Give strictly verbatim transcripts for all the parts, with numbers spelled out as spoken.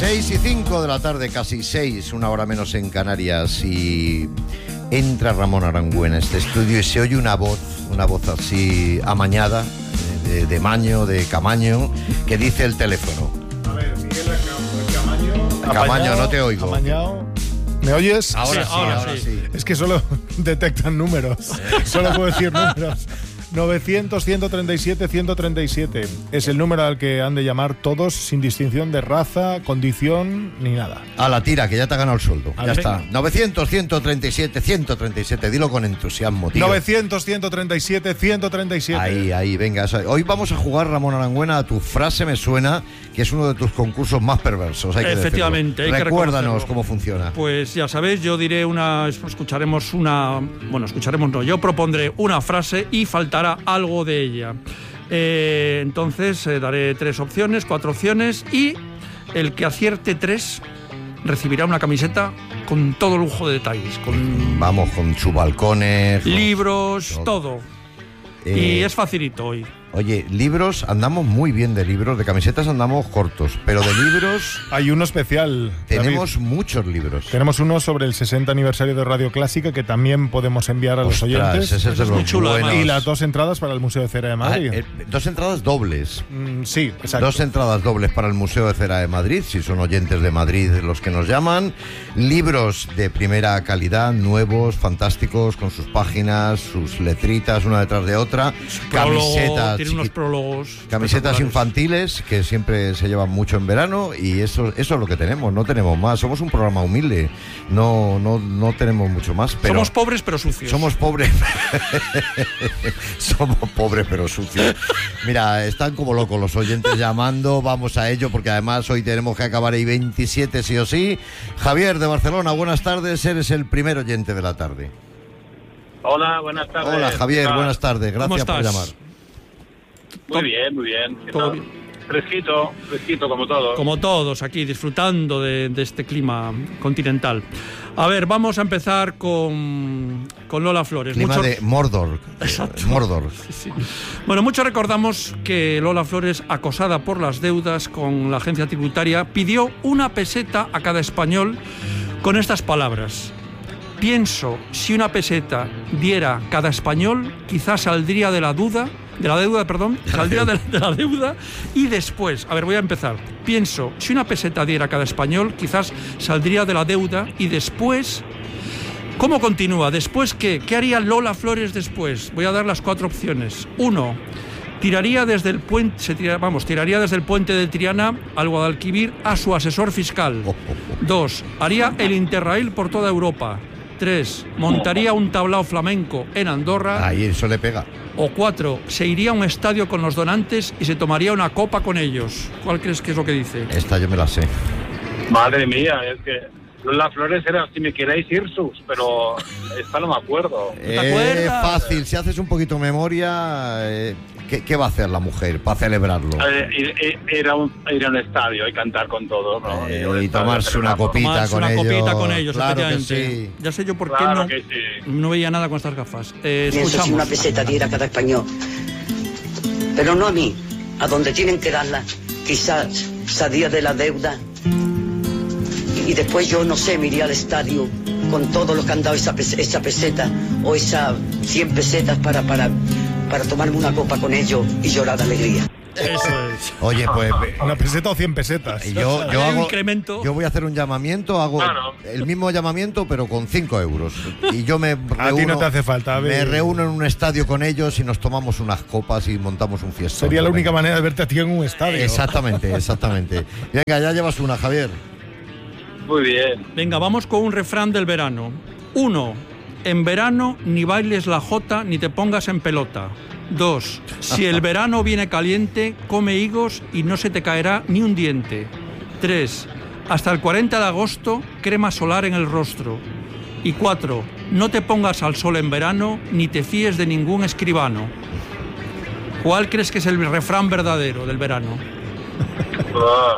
Seis y cinco de la tarde, casi seis, una hora menos en Canarias, y entra Ramón Aranguén en este estudio y se oye una voz, una voz así amañada, de, de maño, de Camaño, que dice el teléfono. A ver, Miguel Camaño. Camaño, no te oigo. Amañado. ¿Me oyes? Ahora sí, sí, ahora, ahora sí. sí. Es que solo detectan números. Solo puedo decir números. novecientos, ciento treinta y siete, ciento treinta y siete. Es el número al que han de llamar todos, sin distinción de raza, condición, ni nada. A la tira, que ya te ha ganado el sueldo. A ya ver. está. novecientos, ciento treinta y siete, ciento treinta y siete. Dilo con entusiasmo, tío. novecientos, ciento treinta y siete, ciento treinta y siete. Ahí, ahí, venga. Hoy vamos a jugar, Ramón Aranguén, a Tu Frase Me Suena, que es uno de tus concursos más perversos. Hay que Efectivamente, hay que Recuérdanos reconocerlo. cómo funciona. Pues ya sabéis, yo diré una, escucharemos una, bueno, escucharemos no, yo propondré una frase y faltará algo de ella. Eh, entonces eh, daré tres opciones, cuatro opciones, y el que acierte tres recibirá una camiseta con todo lujo de detalles, con Vamos, con sus balcones, con- libros, todo. todo. Eh, Y es facilito hoy. Oye, libros, andamos muy bien de libros, de camisetas andamos cortos, pero de libros Hay uno especial. tenemos David. muchos libros. Tenemos uno sobre el sesenta aniversario de Radio Clásica que también podemos enviar a los Ostras, oyentes. ese es de Eso es los muy chulo, buenos. además. Y las dos entradas para el Museo de Cera de Ah, Madrid. eh, dos entradas dobles. Mm, sí, exacto. Dos entradas dobles para el Museo de Cera de Madrid, si son oyentes de Madrid los que nos llaman. Libros de primera calidad, nuevos, fantásticos, con sus páginas, sus letritas una detrás de otra. Prólogo, Camisetas, tiene unos chiqui- prólogos. camisetas espectaculares. infantiles que siempre se llevan mucho en verano, y eso, eso es lo que tenemos, no tenemos más. Somos un programa humilde, no, no, no tenemos mucho más. Pero Somos pobres pero sucios. Somos pobres. Somos pobres pero sucios. Mira, están como locos los oyentes llamando. Vamos a ello, porque además hoy tenemos que acabar ahí veintisiete sí o sí. Javier de Barcelona, buenas tardes. Eres el primer oyente de la tarde. Hola, buenas tardes. Hola Javier, Ah, buenas tardes. ¿Cómo Gracias por estás? llamar. Muy bien, muy bien. ¿Qué Todo tal? bien. Fresquito, fresquito como todo. Como todos aquí, disfrutando de, de este clima continental. A ver, vamos a empezar con, con Lola Flores. Clima Muchos- de Mordor. Exacto. Mordor. Sí. Bueno, muchos recordamos que Lola Flores, acosada por las deudas con la agencia tributaria, pidió una peseta a cada español con estas palabras: pienso, si una peseta diera cada español, quizás saldría de la duda, de la deuda, perdón, saldría de, de la deuda y después, a ver, voy a empezar. Pienso, si una peseta diera cada español, quizás saldría de la deuda y después... ¿Cómo continúa? ¿Después qué? ¿Qué haría Lola Flores después? Voy a dar las cuatro opciones. Uno, tiraría desde el puente, se tira- vamos, tiraría desde el puente de Triana al Guadalquivir a su asesor fiscal. Dos, haría el Interrail por toda Europa. Tres, montaría un tablao flamenco en Andorra. Ahí eso le pega. O cuatro, se iría a un estadio con los donantes y se tomaría una copa con ellos. ¿Cuál crees que es lo que dice? Esta yo me la sé. Madre mía, es que Lola Flores era si me queréis ir sus, pero esta no me acuerdo. te Eh, acuerdas? fácil, si haces un poquito memoria, eh, ¿qué, qué va a hacer la mujer para celebrarlo? Eh, ir, ir- ir a un, ir a un estadio y cantar con todos, ¿no? Eh, Ir a un y estadio, tomarse hacer una foto. copita Tomarse con una ellos. copita con ellos, Claro que efectivamente. sí. Ya sé yo por qué Claro no, que sí. no veía nada con estas gafas. Eh, Pienso si escuchamos. una peseta diera cada español. Pero no a mí, a donde tienen que darla. Quizás salía de la deuda. Y después yo, no sé, me iría al estadio con todos los que han dado esa, pes- esa peseta o esas cien pesetas para, para, para tomarme una copa con ellos y llorar de alegría. Eso es. Oye, pues Una peseta o cien pesetas. yo, yo Hay un hago, incremento. yo voy a hacer un llamamiento, hago Claro. el mismo llamamiento pero con cinco euros. Y yo me A ti no te hace falta, a ver. me reúno en un estadio con ellos y nos tomamos unas copas y montamos un fiestón. Sería la única Venga. manera de verte a ti en un estadio. Exactamente, exactamente. Venga, ya llevas una, Javier. Muy bien. Venga, vamos con un refrán del verano. Uno, en verano ni bailes la jota ni te pongas en pelota. Dos, si el verano viene caliente, come higos y no se te caerá ni un diente. Tres, hasta el cuarenta de agosto, crema solar en el rostro. Y cuatro, no te pongas al sol en verano ni te fíes de ningún escribano. ¿Cuál crees que es el refrán verdadero del verano? Ah.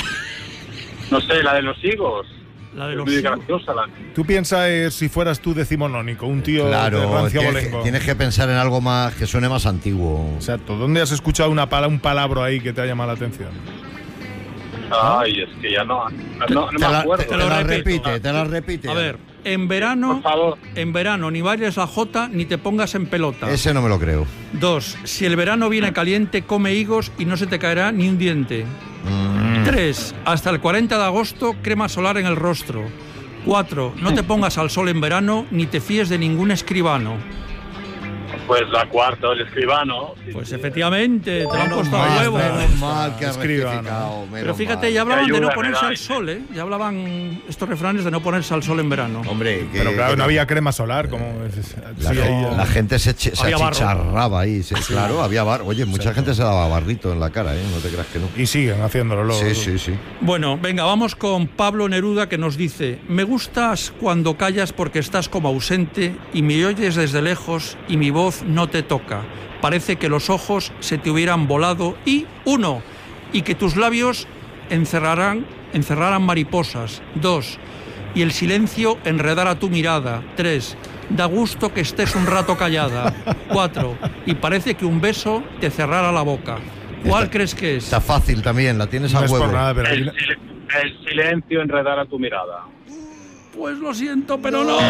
No sé, la de los higos. La de Es los muy higos. graciosa la. Tú piensas eh, si fueras tú decimonónico, un tío de Claro, rancio tienes que, abolengo. tienes que pensar en algo más que suene más antiguo. Exacto. ¿Dónde has escuchado una pala, un palabra ahí que te ha llamado la atención? Ay, es que ya no, no, no me Te la, acuerdo. te, te la repito. repite, te la repite. A ver, en verano, Por favor. en verano ni bailes la jota ni te pongas en pelota. Ese no me lo creo. Dos, si el verano viene caliente, come higos y no se te caerá ni un diente. Mm. Tres, hasta el cuarenta de agosto, crema solar en el rostro. Cuatro, no te pongas al sol en verano ni te fíes de ningún escribano. Pues la cuarta, el escribano. Pues efectivamente, te lo han Menos puesto a mal, huevo. menos mal que has Escriba, rectificado, Pero menos fíjate, mal. ya hablaban de no Ayúdame, ponerse Dani. al sol, ¿eh? Ya hablaban estos refranes de no ponerse al sol en verano. Hombre, que, Pero claro, que no había crema solar, como... La, Sí, gente, la gente se, che- se Había barro. achicharraba ahí. se- claro, había barro. Oye, mucha gente se daba barrito en la cara, ¿eh? No te creas que no. Y siguen haciéndolo luego. Sí, sí, sí. Bueno, venga, vamos con Pablo Neruda, que nos dice: me gustas cuando callas porque estás como ausente y me oyes desde lejos y mi voz no te toca. Parece que los ojos se te hubieran volado y, uno, y que tus labios encerrarán, encerraran mariposas. Dos, y el silencio enredara tu mirada. Tres, da gusto que estés un rato callada. Cuatro, y parece que un beso te cerrara la boca. ¿Cuál Está- crees que es? Está fácil también, la tienes No a es huevo. por nada, pero... El, hay- sil- el silencio enredar a tu mirada. Pues lo siento, pero no.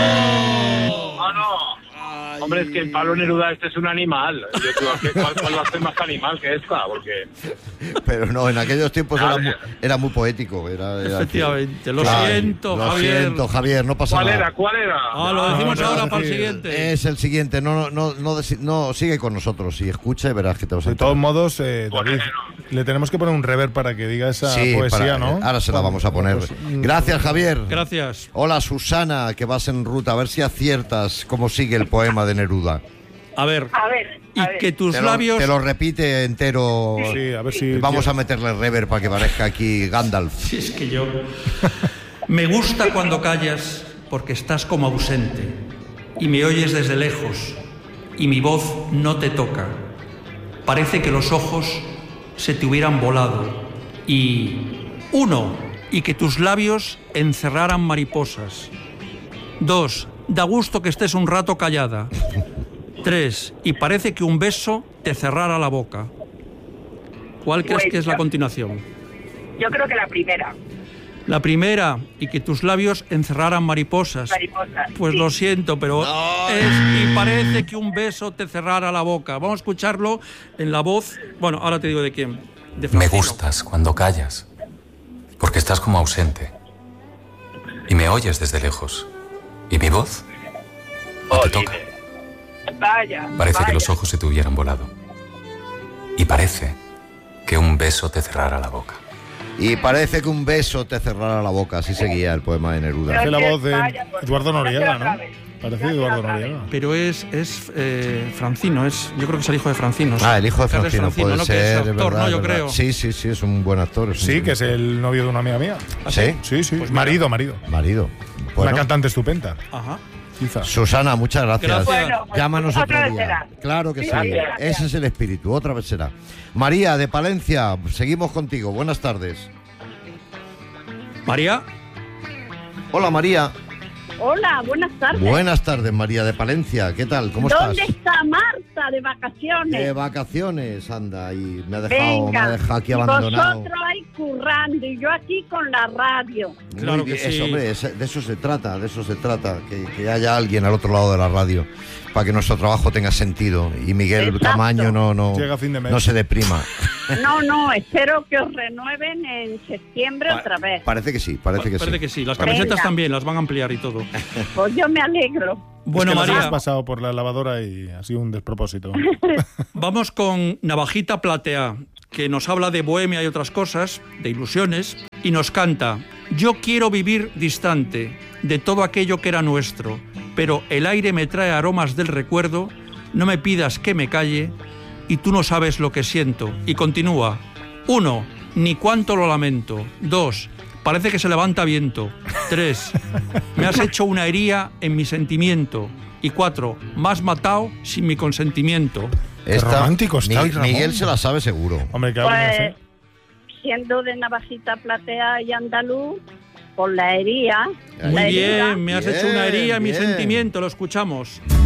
Ah, no. Hombre, es que Pablo Neruda este es un animal. Yo digo, ¿qué- ¿cuál, cuál va a ser más animal que esta? Porque Pero no, en aquellos tiempos era Vale. muy, era muy poético. Era, era- Efectivamente, lo Claro, siento, lo Javier. siento, Javier, no pasa ¿cuál nada. era? ¿Cuál era? Ah, lo decimos no, ahora no, para el sí. siguiente. Es el siguiente, no, no, no, desi- no, sigue con nosotros y escucha y verás que te vas a De todos enterar. modos, eh, David, le tenemos que poner un reverb para que diga esa Sí, poesía, para- ¿no? ahora se la vamos a poner. Pues, mm, Gracias, Javier. Gracias. Hola, Susana, que vas en ruta, a ver si aciertas cómo sigue el poema de Neruda. A ver, A ver, y a ver. que tus Te lo, labios... te lo repite entero. Sí, a ver si... Vamos a meterle rever para que parezca aquí Gandalf. Si es que yo... Me gusta cuando callas porque estás como ausente y me oyes desde lejos y mi voz no te toca. Parece que los ojos se te hubieran volado y... Uno, y que tus labios encerraran mariposas. Dos, da gusto que estés un rato callada. Tres, y parece que un beso te cerrara la boca. ¿Cuál crees Pues que es la yo- continuación? Yo creo que la primera, La primera, y que tus labios encerraran mariposas. mariposa. Pues Sí. lo siento, pero es y parece que un beso te cerrara la boca. Vamos a escucharlo en la voz. Bueno, ahora te digo de quién. De Me Francino. gustas cuando callas, porque estás como ausente y me oyes desde lejos y mi voz no te Oye, toca. Vaya. Parece vaya. que los ojos se te hubieran volado y parece que un beso te cerrara la boca. Y parece que un beso te cerrará la boca. Así seguía el poema de Neruda. Hace la voz de Vaya, pues, Eduardo Noriega, gracias ¿no? otra vez. Parece Gracias Eduardo otra vez. Noriega. Pero es, es eh, Francino, es, yo creo que es el hijo de Francino. Ah, el hijo de Carles Francino puede ¿no? ser, Que es es actor, verdad, ¿no? Yo es verdad. creo. Sí, sí, sí, es un buen actor. es un- Sí, que es el novio de una amiga mía. ¿Sí? Sí, sí. Pues mira. marido, marido. Marido. Bueno, Una cantante estupenda. Ajá. Quizá. Susana, muchas gracias. Gracias. Bueno, pues, Llámanos otra otro vez día. será. Claro que sí. Gracias. Ese es el espíritu. Otra vez será. María, de Palencia, seguimos contigo. Buenas tardes. María, Hola, María. Hola, buenas tardes. Buenas tardes, María, de Palencia. ¿Qué tal? ¿Cómo ¿Dónde estás? está Marta de vacaciones? De vacaciones, anda. Y me ha dejado, me Venga, ha dejado aquí y abandonado. vosotros ahí currando y yo aquí con la radio. Muy Claro que bien, sí. eso, hombre, es- de eso se trata, de eso se trata, que, que haya alguien al otro lado de la radio para que nuestro trabajo tenga sentido y Miguel Exacto. Camaño no, no, Llega fin de mes. no se deprima. No, no, espero que os renueven en septiembre otra vez. Parece que sí, parece que parece sí. que sí. Las Venga. camisetas también las van a ampliar y todo. Pues yo me alegro. Bueno, es que nos María, hemos pasado por la lavadora y ha sido un despropósito. vamos con Navajita Platea, que nos habla de bohemia y otras cosas, de ilusiones, y nos canta: yo quiero vivir distante de todo aquello que era nuestro, pero el aire me trae aromas del recuerdo, no me pidas que me calle, y tú no sabes lo que siento. Y continúa: uno, ni cuánto lo lamento. Dos, parece que se levanta viento. Tres, me has hecho una herida en mi sentimiento. Y cuatro, me has matado sin mi consentimiento. Esta- romántico está hoy, Ramón. Miguel se la sabe seguro. Hombre, que hablen Pues, así. siendo de Navajita Platea y andaluz, por la herida. Muy la herida, bien, me has Bien, hecho una herida en mi bien. sentimiento, lo escuchamos.